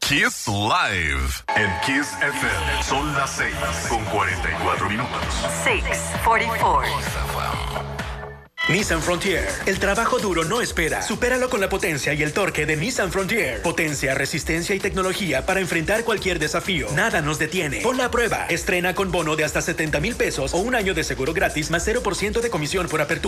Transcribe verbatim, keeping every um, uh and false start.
Kiss Live. En Kiss F M son las seis con cuarenta y cuatro minutos. seis cuarenta y cuatro. Nissan Frontier. El trabajo duro no espera. Supéralo con la potencia y el torque de Nissan Frontier. Potencia, resistencia y tecnología para enfrentar cualquier desafío. Nada nos detiene. Ponla a prueba. Estrena con bono de hasta setenta mil pesos o un año de seguro gratis más cero por ciento de comisión por apertura.